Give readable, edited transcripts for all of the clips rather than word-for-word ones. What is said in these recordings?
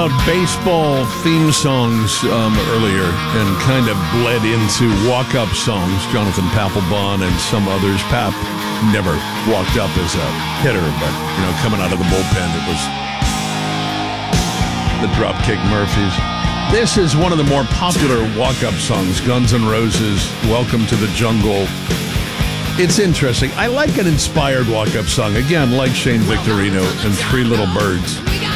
about baseball theme songs earlier and kind of bled into walk-up songs. Jonathan Papelbon and some others. Pap never walked up as a hitter, but, coming out of the bullpen, it was the Dropkick Murphys. This is one of the more popular walk-up songs. Guns N' Roses, Welcome to the Jungle. It's interesting. I like an inspired walk-up song. Again, like Shane Victorino and Three Little Birds.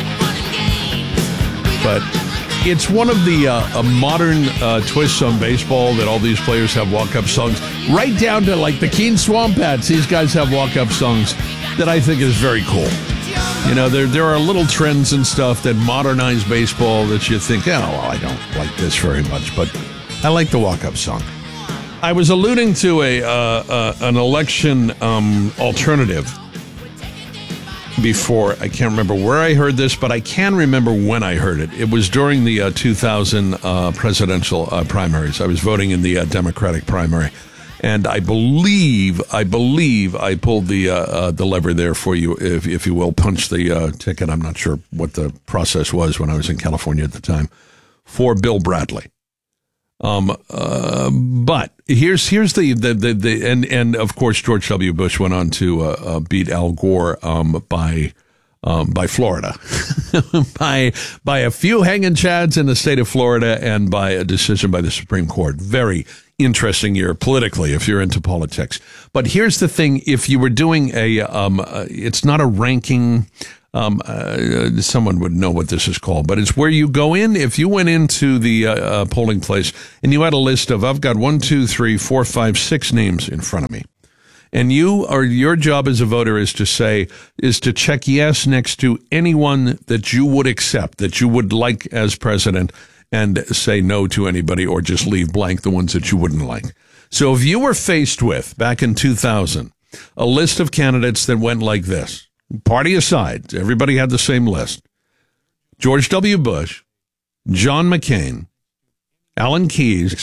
But it's one of the modern twists on baseball that all these players have walk-up songs. Right down to like the Keene Swamp Bats. These guys have walk-up songs that I think is very cool. There are little trends and stuff that modernize baseball that you think, I don't like this very much, but I like the walk-up song. I was alluding to an election alternative before. I can't remember where I heard this, but I can remember when I heard it. It was during the 2000 presidential primaries. I was voting in the Democratic primary, and I believe I pulled the lever there for you, if you will, punch the ticket. I'm not sure what the process was when I was in California at the time for Bill Bradley. But here's the and of course George W. Bush went on to beat Al Gore by Florida by a few hanging chads in the state of Florida and by a decision by the Supreme Court. Very interesting year politically if you're into politics. But here's the thing: if you were doing it's not a ranking. Someone would know what this is called, but it's where you go in. If you went into the polling place and you had a list of, I've got 1, 2, 3, 4, 5, 6 names in front of me, and your job as a voter is to check yes next to anyone that you would accept, that you would like as president, and say no to anybody or just leave blank the ones that you wouldn't like. So if you were faced with, back in 2000, a list of candidates that went like this, party aside, everybody had the same list: George W. Bush, John McCain, Alan Keyes,